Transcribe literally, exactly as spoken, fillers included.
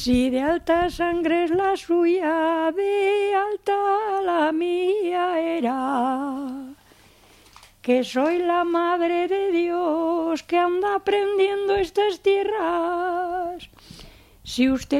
Si de alta sangre es la suya, de alta la mía era. Que soy la madre de Dios que anda aprendiendo estas tierras. Si usted